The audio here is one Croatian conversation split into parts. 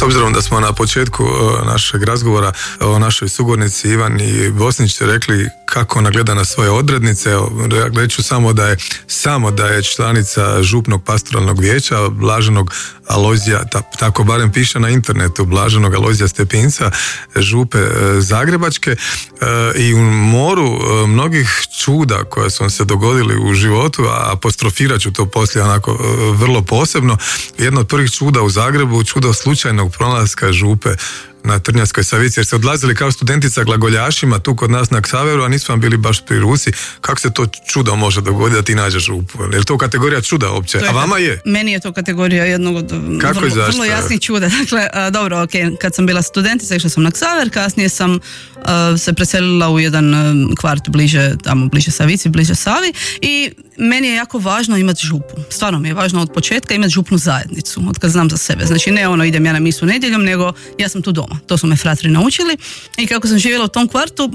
obzirom da smo na početku našeg razgovora o našoj sugovornici Ivani Bosnić rekli kako ona gleda na svoje odrednice, reću samo da je članica župnog pastoralnog vijeća Blaženog Alojzija, tako barem piše na internetu, Blaženog Alojzija Stepinca, župe Zagrebačke, i u moru mnogih čuda koja su se dogodili u životu, a apostrofirat ću to poslije onako vrlo posebno, jedno od prvih čuda u Zagrebu, čudo slučajnog pronalaska župe na Trnjanskoj Savici, jer se odlazili kao studentica glagoljašima tu kod nas na Ksaveru, a nismo bili baš pri Rusi. Kako se to čudo može dogoditi da ti nađeš župu? Je li to kategorija čuda uopće? A vama je? Meni je to kategorija jednog od vrlo jasnih čuda. Dakle, dobro, ok, kad sam bila studentica išla sam na Ksaver, kasnije sam se preselila u jedan kvart bliže Savici, bliže Savi, i meni je jako važno imati župu. Stvarno mi je važno od početka imati župnu zajednicu, od kad znam za sebe. Znači ne idem ja na misu nedjeljom, nego ja sam tu doma. To su me fratri naučili i kako sam živjela u tom kvartu,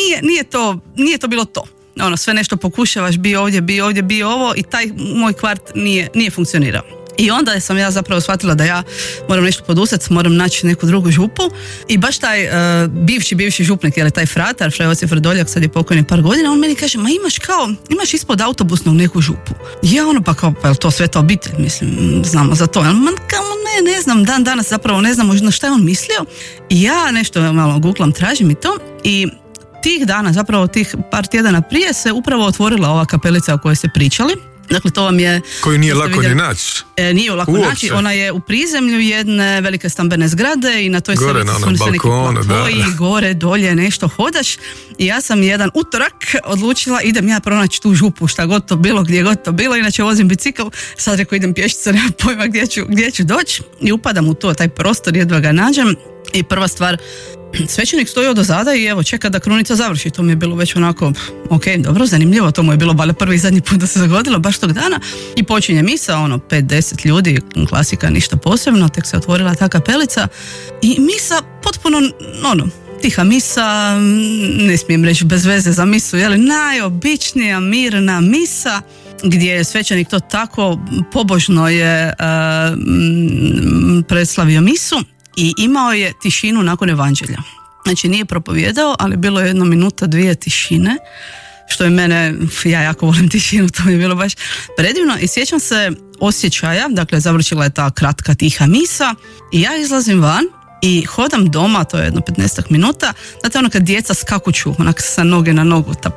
nije to bilo to. Sve nešto pokušavaš, bi ovdje, ovo, i taj moj kvart nije funkcionirao. I onda sam ja zapravo shvatila da ja moram nešto poduzeti, moram naći neku drugu župu, i baš taj bivši župnik, jer je taj fratar, Fra Josip Vrdoljak, sad je pokojni par godina, on meni kaže, ma imaš ispod autobusnog neku župu. Ja pa je to Sveta obitelj, mislim, znamo za to. Ne znam, dan danas zapravo ne znam na šta je on mislio, i ja nešto malo googlam, tražim i to, i tih dana, zapravo tih par tjedana prije, se upravo otvorila ova kapelica o kojoj ste pričali. Dakle, to vam je... Koju nije lako ni naći. Nije lako naći, ona je u prizemlju jedne velike stambene zgrade i na toj gore, savici su neki platoji, gore, dolje, nešto hodaš. I ja sam jedan utorak odlučila, idem ja pronaći tu župu, šta god to bilo, gdje god to bilo, inače vozim bicikl, sad rekao idem pješice, nema pojma gdje ću doći, i upadam u taj prostor, jedva ga nađem, i prva stvar, svećenik stoji odozada i evo čeka da krunica završi. To mi je bilo već onako, ok, dobro, zanimljivo, to mu je bilo valjda prvi i zadnji put da se zagodilo baš tog dana, i počinje misa, 5-10 ljudi, klasika, ništa posebno, tek se otvorila ta kapelica i misa potpuno, tiha misa, ne smijem reći bez veze za misu, najobičnija mirna misa, gdje je svećenik to tako pobožno je predstavio misu i imao je tišinu nakon evanđelja. Znači nije propovijedao, ali bilo je 1 minuta, 2 tišine, što je mene, ja jako volim tišinu, to mi je bilo baš predivno, i sjećam se osjećaja, dakle završila je ta kratka tiha misa i ja izlazim van i hodam doma, to je 15 minuta, znate kad djeca skakuću, onak sa noge na nogu, tap.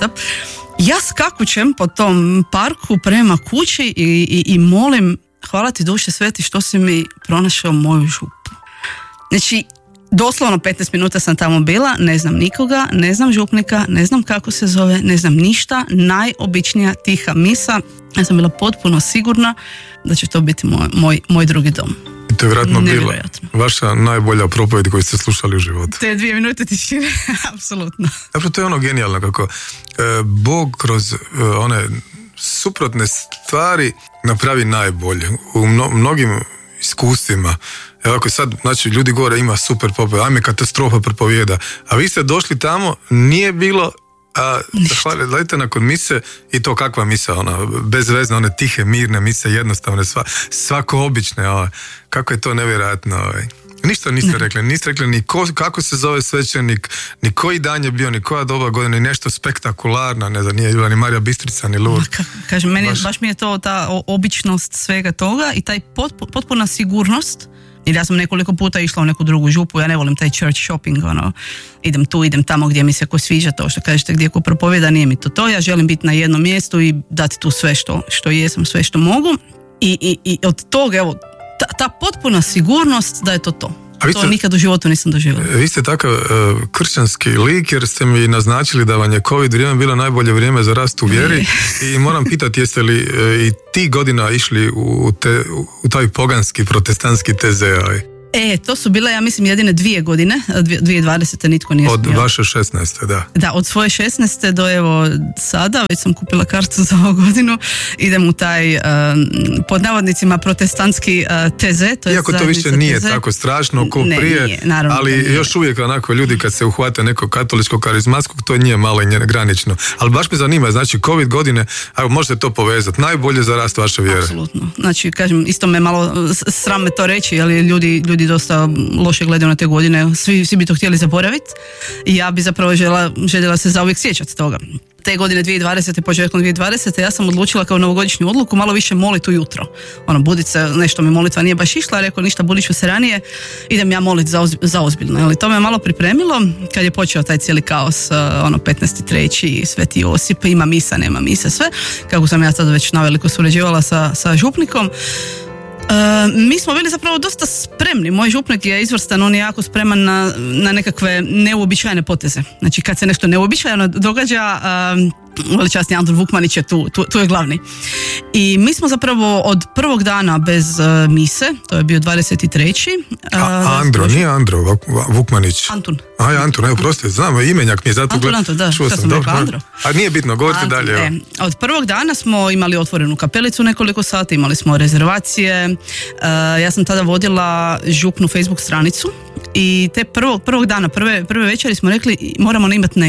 Ja skakućem po tom parku prema kući i molim, hvala ti duše sveti što si mi pronašao moju župu. Znači, doslovno 15 minuta sam tamo bila, ne znam nikoga, ne znam župnika, ne znam kako se zove, ne znam ništa, najobičnija tiha misa. Ja sam bila potpuno sigurna da će to biti moj drugi dom. I to je vjerojatno bila vaša najbolja propovjed koju ste slušali u životu. Te 2 minute tišine, apsolutno. Zapravo to je genijalno kako Bog kroz one suprotne stvari napravi najbolje. U mnogim iskustvima. Evo ako sad, znači ljudi govore ima super propovjed, ajme katastrofa propovjeda, a vi ste došli tamo, nije bilo, gledajte nakon mise, i to kakva misa, bezvezne, one tihe, mirne mise, jednostavne, svako obične, kako je to nevjerojatno. Ništa niste rekli ni kako se zove svećenik, ni koji dan je bio, ni koja doba godine, ni nešto spektakularno, ne znam, nije bila ni Marija Bistrica, ni Lourdes. Kažem, baš mi je to ta običnost svega toga i taj potpuna sigurnost, jer ja sam nekoliko puta išla u neku drugu župu, ja ne volim taj church shopping, idem tu, idem tamo gdje mi se ko sviđa, to što kažete gdje ko propovjeda, nije mi to, ja želim biti na jednom mjestu i dati tu sve što jesam, sve što mogu, i od toga, evo, ta potpuna sigurnost da je to. To nikad u životu nisam doživjela. Vi ste takav kršćanski lik, jer ste mi naznačili da vam je COVID vrijeme bilo najbolje vrijeme za rast u vjeri i moram pitati jeste li i ti godina išli u taj poganski, protestantski TZ-a? To su bile, ja mislim, jedine 2 godine, 2020. nitko nije smio. Od vaše 16. da. Da, od svoje 16. do evo sada, već sam kupila kartu za ovu godinu, idem u taj, pod navodnicima, protestantski TZ. Iako to više nije TZ. Tako strašno ko prije, nije, ali još uvijek onako ljudi kad se uhvate nekog katoličkog karizmatskog, to nije malo i granično. Ali baš me zanima, znači COVID godine, ako možete to povezati, najbolje za rast vaše vjere. Apsolutno. Znači, kažem, isto me malo sram me to reći, ali ljudi ljudi dosta loše gledaju na te godine, svi bi to htjeli zaboraviti i ja bi zapravo željela se zauvijek sjećati toga. Te godine 2020. početkom 2020. ja sam odlučila kao novogodišnju odluku malo više moliti ujutro. Budit se, nešto mi molitva nije baš išla, rekao ništa, budit ću se ranije, idem ja moliti za ozbiljno. Ali to me malo pripremilo kad je počeo taj cijeli kaos, 15.3. Sveti Josip, ima misa, nema misa, sve. Kako sam ja sad već naveliko surađivala sa župnikom. Mi smo bili zapravo dosta spremni. Moj župnik je izvrstan, on je jako spreman na nekakve neuobičajene poteze. Znači kad se nešto neuobičajeno događa, veličasni Anton Vukmanić je tu je glavni. I mi smo zapravo od prvog dana bez mise, to je bio 23. Andro, nije Andro Vukmanić. Antun. Antun, evo prosti, znam, imenjak mi je zato Antun, da, što sam rekao, Andro. A nije bitno, govorite Antun, dalje. Od prvog dana smo imali otvorenu kapelicu nekoliko sati, imali smo rezervacije, ja sam tada vodila župnu Facebook stranicu i te prvog dana, prve večeri smo rekli moramo imati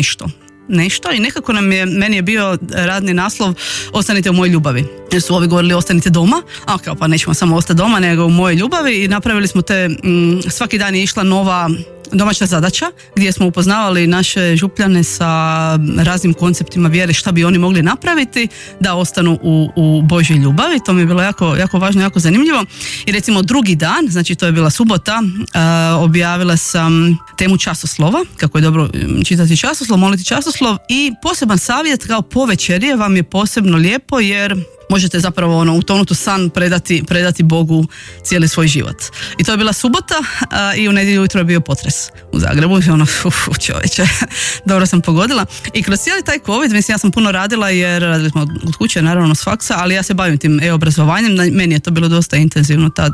nešto i nekako meni je bio radni naslov ostanite u mojoj ljubavi. Jer su ovi govorili ostanite doma, pa nećemo samo ostati doma nego u mojoj ljubavi i napravili smo svaki dan je išla nova domaća zadaća gdje smo upoznavali naše župljane sa raznim konceptima vjere šta bi oni mogli napraviti da ostanu u Božjoj ljubavi. To mi je bilo jako, jako važno, jako zanimljivo. I recimo drugi dan, znači to je bila subota, objavila sam temu časoslova, kako je dobro čitati časoslov, moliti časoslov i poseban savjet kao po večeri vam je posebno lijepo jer možete zapravo utonuti u san predati Bogu cijeli svoj život. I to je bila subota i u nedjelju ujutro je bio potres u Zagrebu. Čovječe, dobro sam pogodila. I kroz cijeli taj COVID, mislim ja sam puno radila jer radili smo od kuće, naravno s faksa, ali ja se bavim tim e-obrazovanjem. Meni je to bilo dosta intenzivno tad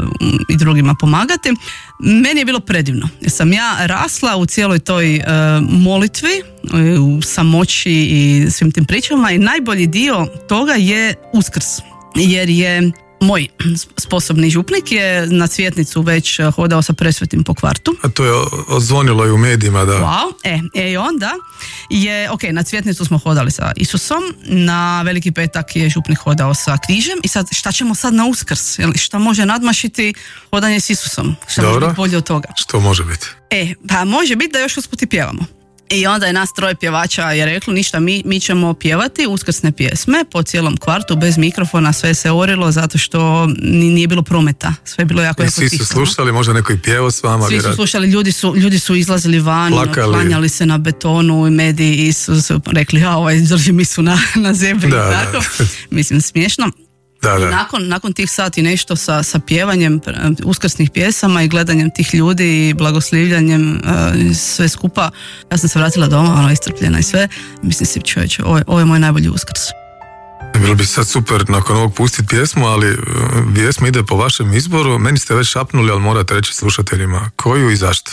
i drugima pomagati. Meni je bilo predivno jer sam ja rasla u cijeloj toj molitvi, u samoći i svim tim pričama i najbolji dio toga je Uskrs, jer je moj sposobni župnik je na cvjetnicu već hodao sa presvetim po kvartu. A to je odzvonilo i u medijima, da. Wow, i onda je, na cvjetnicu smo hodali sa Isusom, na Veliki petak je župnik hodao sa križem i sad šta ćemo sad na Uskrs? Šta može nadmašiti hodanje s Isusom? Šta može biti bolje od toga? Što može biti? Pa može biti da još usput i pjevamo. I onda je nas troje pjevača je reklo ništa, mi ćemo pjevati uskrsne pjesme po cijelom kvartu bez mikrofona, sve se orilo zato što nije bilo prometa, sve je bilo jako tiho. Svi su slušali, možda neko i pjevao s vama. Svi su slušali, ljudi su izlazili van, klanjali se na betonu i mediji su rekli drži misu na zemlji, tako. Mislim, smiješno. Da. Nakon tih sati nešto sa pjevanjem uskrsnih pjesama i gledanjem tih ljudi i blagoslivljanjem sve skupa, ja sam se vratila doma, iscrpljena i sve. Mislim si, čovječe, ovo je moj najbolji Uskrs. Bilo bi sad super nakon ovog pustiti pjesmu, ali pjesma ide po vašem izboru. Meni ste već šapnuli, ali morate reći slušateljima koju i zašto.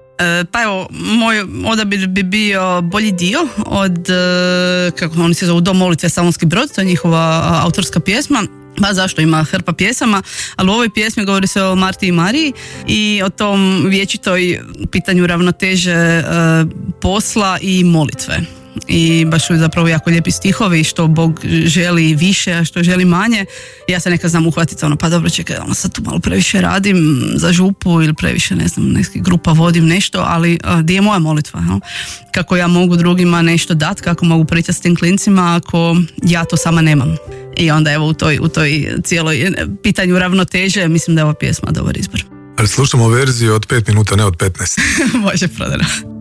Pa evo, moj odabir bi bio Bolji dio od, kako oni se zovu, Dom molitve Slavonski Brod, to je njihova autorska pjesma. Pa zašto, ima hrpa pjesama, ali u ovoj pjesmi govori se o Marti i Mariji i o tom vječitoj pitanju ravnoteže posla i molitve. I baš su zapravo jako lijepi stihovi što Bog želi više, a što želi manje. Ja se nekad znam uhvatiti pa dobro čekaj, sad tu malo previše radim za župu ili previše nekih grupa vodim nešto, ali gdje je moja molitva? Kako ja mogu drugima nešto dati, kako mogu pričati s tim klincima ako ja to sama nemam? I onda evo u toj cijeloj pitanju ravnoteže mislim da je ova pjesma dobar izbor. Ali slušamo verziju od 5 minuta, ne od 15. Može, Prodana.